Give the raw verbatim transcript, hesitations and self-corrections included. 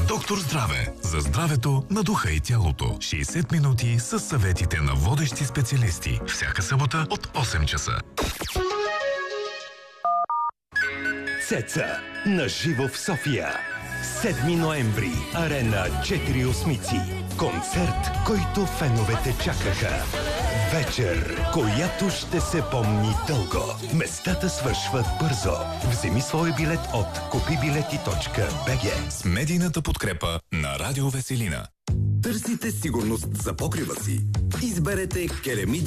Доктор Здраве. За здравето на духа и тялото. шейсет минути с съветите на водещи специалисти. Всяка събота от осем часа. Цеца на живо в София. седми ноември. Арена четири осмици. Концерт, който феновете чакаха. Вечер, която ще се помни дълго. Местата свършват бързо. Вземи свой билет от купибилети точка би джи. С медийната подкрепа на Радио Веселина. Търсите сигурност за покрива си. Изберете керамид